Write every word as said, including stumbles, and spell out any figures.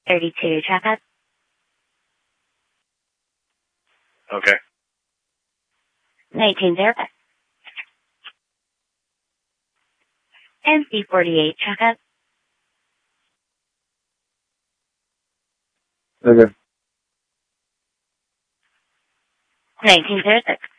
thirty-two, checkup. Okay. nineteen, therapist. M C forty-eight, checkup. Okay. nineteen, zero six.